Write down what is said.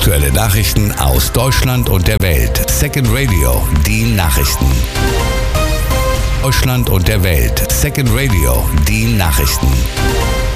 Aktuelle Nachrichten aus Deutschland und der Welt. Second Radio, die Nachrichten. Deutschland und der Welt. Second Radio, die Nachrichten.